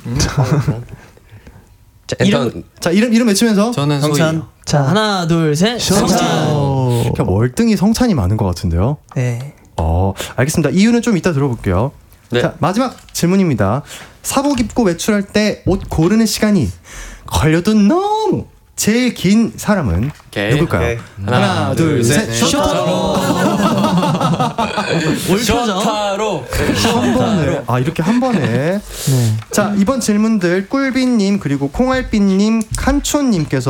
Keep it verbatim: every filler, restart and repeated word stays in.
자, 일단 이름, 자 이름 이름 외치면서. 저는 성찬. 소희요. 자 하나 둘 셋. 성찬. 그냥 월등히 성찬이 많은 것 같은데요. 네. 어 알겠습니다. 이유는 좀 이따 들어볼게요. 네. 자 마지막 질문입니다. 사복 입고 외출할 때 옷 고르는 시간이 걸려도 너무 제일 긴 사람은 오케이. 누굴까요? 오케이. 하나, 하나 둘, 셋. 셋. 쇼타로. 쇼타로. 한 번에 아 이렇게 한 번에. 네. 자 이번 질문들 꿀비님 그리고 콩알비님 칸초님께서